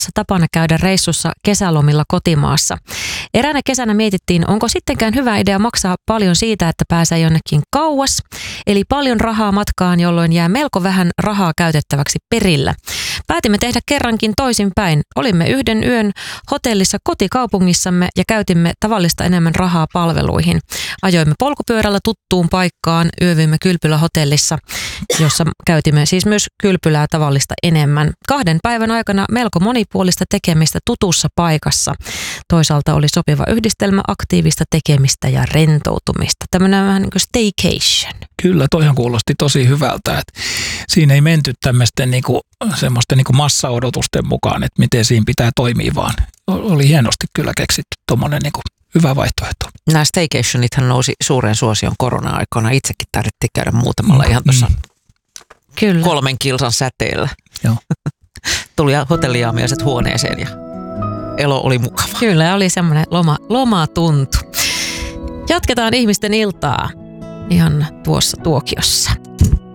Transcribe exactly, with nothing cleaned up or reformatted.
tapana käydä reissussa kesälomilla kotimaassa. Eräänä kesänä mietittiin, onko sittenkään hyvä idea maksaa paljon siitä, että pääsee jonnekin kauas. Eli paljon rahaa matkaan, jolloin jää melko vähän rahaa käytettäväksi perillä. Päätimme tehdä kerrankin toisinpäin. Olimme yhden yön hotellissa kotikaupungissamme ja käytimme tavallista enemmän rahaa palveluihin. Ajoimme polkupyörällä tuttuun paikkaan, yövyimme kylpylähotellissa, jossa käytimme siis myös kylpylää tavallista enemmän. Kahden päivän aikana melko monipuolista tekemistä tutussa paikassa. Toisaalta oli sopiva yhdistelmä aktiivista tekemistä ja rentoutumista. Tämmöinen vähän niin kuin staycation. Kyllä, toihan kuulosti tosi hyvältä. Että siinä ei menty tämmöisten niinku, semmoisten niinku massaodotusten mukaan, että miten siinä pitää toimia, vaan oli hienosti kyllä keksitty tuommoinen niinku hyvä vaihtoehto. Nämä staycationithan nousi suuren suosion korona-aikana. Itsekin tarvittiin käydä muutamalla ihan tuossa Kyllä. kolmen kilsan säteellä. Joo. Tuli hotelliaamiaiset huoneeseen ja elo oli mukava. Kyllä, oli semmoinen loma, lomatuntu. Jatketaan ihmisten iltaa ihan tuossa tuokiossa.